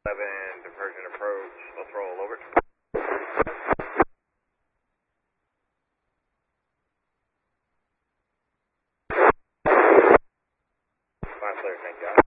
7, diversion approach, let's roll over. Clear, thank you.